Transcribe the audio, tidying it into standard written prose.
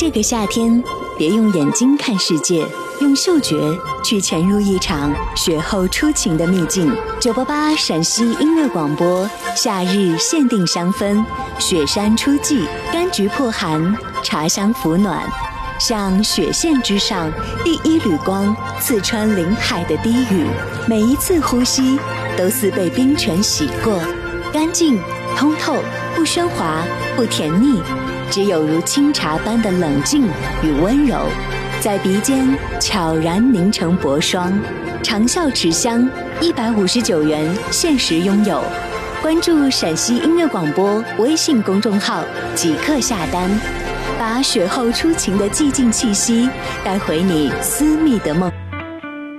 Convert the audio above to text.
这个夏天，别用眼睛看世界，用嗅觉去潜入一场雪后初晴的秘境。988陕西音乐广播，夏日限定香氛，雪山初霁，柑橘破寒，茶香抚暖。像雪线之上第一缕光，刺穿林海的低语，每一次呼吸都似被冰泉洗过，干净通透，不喧哗，不甜腻，只有如清茶般的冷静与温柔，在鼻尖悄然凝成薄霜。长效持香，159元限时拥有。关注陕西音乐广播微信公众号即刻下单，把雪后初晴的寂静气息带回你私密的梦。